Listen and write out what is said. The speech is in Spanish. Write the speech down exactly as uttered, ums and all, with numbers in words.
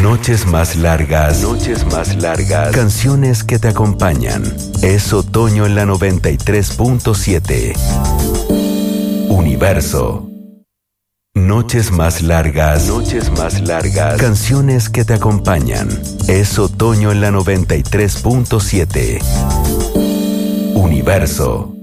Noches más largas. Noches más largas. Canciones que te acompañan. Es otoño en la noventa y tres punto siete. Universo. Noches más largas. Noches más largas. Canciones que te acompañan. Es otoño en la noventa y tres punto siete. Universo.